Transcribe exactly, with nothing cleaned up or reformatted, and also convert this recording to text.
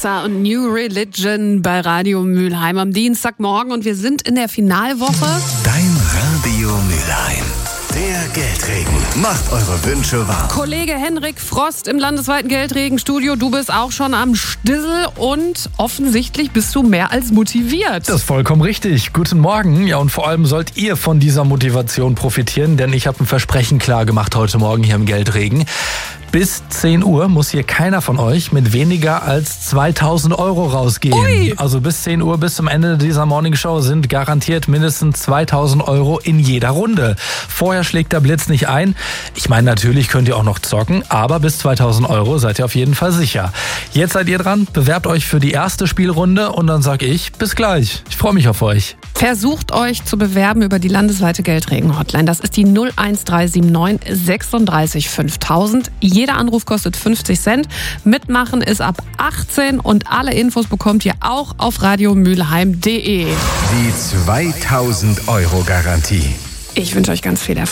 Alexa und New Religion bei Radio Mülheim am Dienstagmorgen und wir sind in der Finalwoche. Dein Radio Mülheim. Der Geldregen macht eure Wünsche wahr. Kollege Henrik Frost im landesweiten Geldregenstudio, du bist auch schon am Stissel und offensichtlich bist du mehr als motiviert. Das ist vollkommen richtig. Guten Morgen. Ja, und vor allem sollt ihr von dieser Motivation profitieren, denn ich habe ein Versprechen klar gemacht heute Morgen hier im Geldregen. Bis zehn Uhr muss hier keiner von euch mit weniger als zweitausend Euro rausgehen. Ui. Also bis zehn Uhr, bis zum Ende dieser Morning Show sind garantiert mindestens zweitausend Euro in jeder Runde. Vorher schlägt der Blitz nicht ein. Ich meine, natürlich könnt ihr auch noch zocken, aber bis zweitausend Euro seid ihr auf jeden Fall sicher. Jetzt seid ihr dran, bewerbt euch für die erste Spielrunde und dann sag ich, bis gleich. Ich freue mich auf euch. Versucht euch zu bewerben über die landesweite Geldregen-Hotline. Das ist die null eins drei sieben neun sechsunddreißig fünftausend. Jeder Anruf kostet fünfzig Cent. Mitmachen ist ab achtzehn und alle Infos bekommt ihr auch auf radiomülheim punkt de. Die zweitausend Euro Garantie. Ich wünsche euch ganz viel Erfolg.